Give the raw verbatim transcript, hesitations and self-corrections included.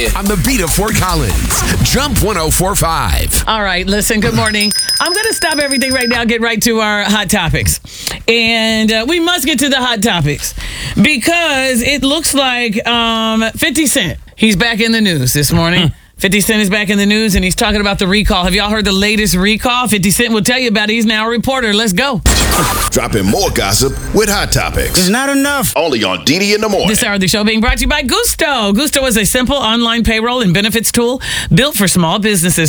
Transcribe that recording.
you. On the beat of Fort Collins. Jump one oh four point five. All right, listen, good morning. I'm going to stop everything right now, get right to our hot topics. And uh, we must get to the hot topics because it looks like um, fifty Cent, he's back in the news this morning. fifty Cent is back in the news, and he's talking about the recall. Have y'all heard the latest recall? fifty Cent will tell you about it. He's now a reporter. Let's go. Dropping more gossip with Hot Topics. It's not enough. Only on D D in the morning. This hour of the show being brought to you by Gusto. Gusto is a simple online payroll and benefits tool built for small businesses.